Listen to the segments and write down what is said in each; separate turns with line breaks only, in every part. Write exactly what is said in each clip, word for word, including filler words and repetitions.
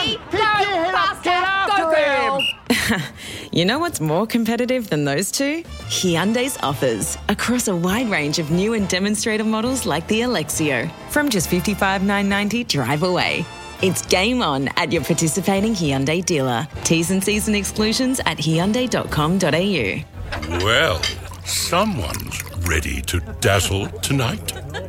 Ready, go, faster, go, girl!
You know what's more competitive than those two? Hyundai's offers across a wide range of new and demonstrator models like the Alexio. From just fifty-five thousand nine hundred ninety dollars drive away. It's game on at your participating Hyundai dealer. T's and C's and exclusions at hyundai dot com dot a u.
Well, someone's ready to dazzle tonight.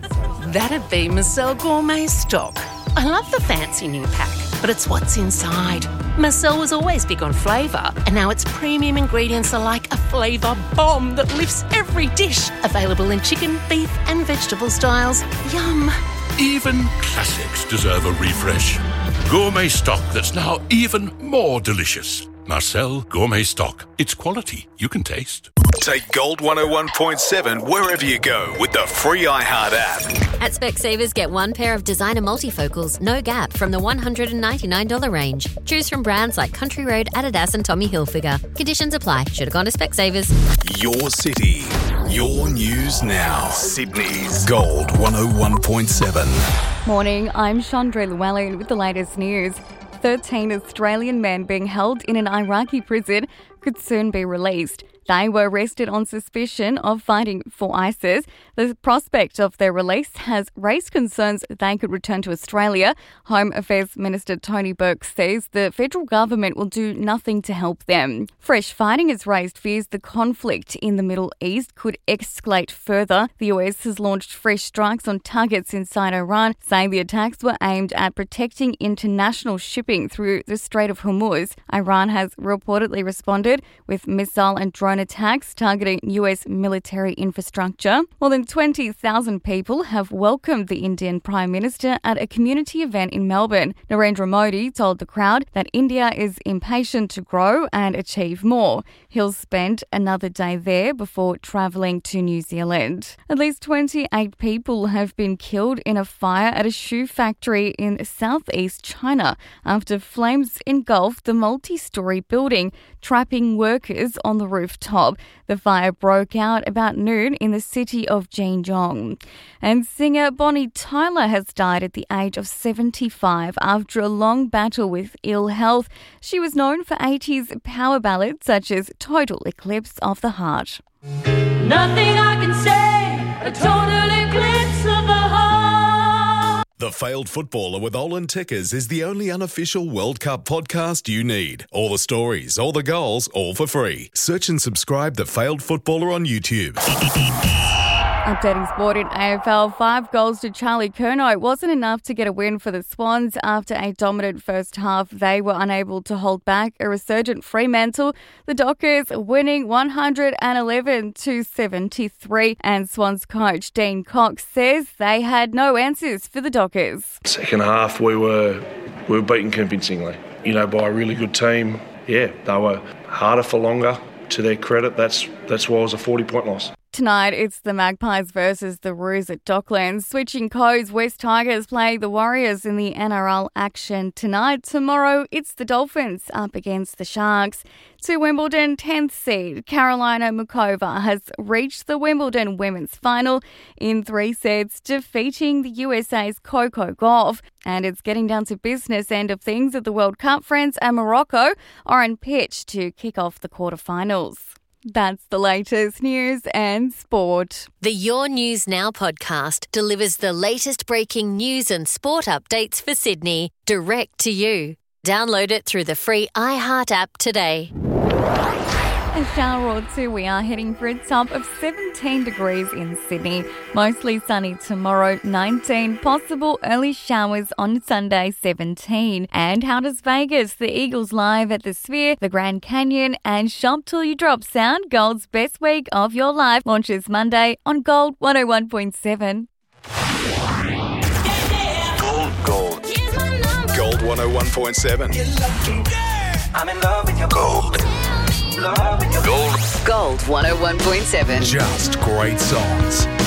That'd be Marcel Gourmet Stock. I love the fancy new pack, but it's what's inside. Marcel was always big on flavour, and now its premium ingredients are like a flavour bomb that lifts every dish. Available in chicken, beef and vegetable styles. Yum.
Even classics deserve a refresh. Gourmet stock that's now even more delicious. Marcel Gourmet Stock. It's quality you can taste.
Take Gold one oh one point seven wherever you go with the free iHeart app.
At Specsavers, get one pair of designer multifocals, no gap, from the one hundred ninety-nine dollars range. Choose from brands like Country Road, Adidas and Tommy Hilfiger. Conditions apply. Should have gone to Specsavers.
Your city, your news now. Sydney's Gold one oh one point seven.
Morning, I'm Chandra Llewellyn with the latest news. thirteen Australian men being held in an Iraqi prison could soon be released. They were arrested on suspicion of fighting for ISIS. The prospect of their release has raised concerns they could return to Australia. Home Affairs Minister Tony Burke says the federal government will do nothing to help them. Fresh fighting has raised fears the conflict in the Middle East could escalate further. The U S has launched fresh strikes on targets inside Iran, saying the attacks were aimed at protecting international shipping through the Strait of Hormuz. Iran has reportedly responded with missile and drone attacks targeting U S military infrastructure. More than twenty thousand people have welcomed the Indian Prime Minister at a community event in Melbourne. Narendra Modi told the crowd that India is impatient to grow and achieve more. He'll spend another day there before travelling to New Zealand. At least twenty-eight people have been killed in a fire at a shoe factory in southeast China after flames engulfed the multi-storey building, trapping workers on the rooftop. The fire broke out about noon in the city of Zhejiang. And singer Bonnie Tyler has died at the age of seventy-five after a long battle with ill health. She was known for eighties power ballads such as Total Eclipse of the Heart.
Nothing I can say, a total eclipse of the heart.
The Failed Footballer with Olin Tickers is the only unofficial World Cup podcast you need. All the stories, all the goals, all for free. Search and subscribe The Failed Footballer on YouTube.
Updating sport in A F L, five goals to Charlie Curnow wasn't enough to get a win for the Swans. After a dominant first half, they were unable to hold back a resurgent Fremantle. The Dockers winning one hundred eleven to seventy-three, and Swans coach Dean Cox says they had no answers for the Dockers.
Second half, we were we were beaten convincingly, you know, by a really good team. Yeah, they were harder for longer. To their credit, that's that's why it was a forty-point loss.
Tonight, it's the Magpies versus the Roos at Docklands. Switching codes, West Tigers play the Warriors in the N R L action tonight. Tomorrow, it's the Dolphins up against the Sharks. To Wimbledon, tenth seed Carolina Mukova has reached the Wimbledon women's final in three sets, defeating the U S A's Coco Gauff. And it's getting down to business end of things at the World Cup. France and Morocco are on pitch to kick off the quarterfinals. That's the latest news and sport.
The Your News Now podcast delivers the latest breaking news and sport updates for Sydney, direct to you. Download it through the free iHeart app today.
A shower or two, we are heading for a top of seventeen degrees in Sydney. Mostly sunny tomorrow, nineteen. Possible early showers on Sunday, seventeen. And how does Vegas? The Eagles live at the Sphere, the Grand Canyon, and Shop Till You Drop Sound, Gold's best week of your life, launches Monday on Gold one oh one point seven.
Gold, gold. Gold one oh one point seven.
I'm in love with your gold.
Gold.
Gold one oh one point seven.
Just great songs.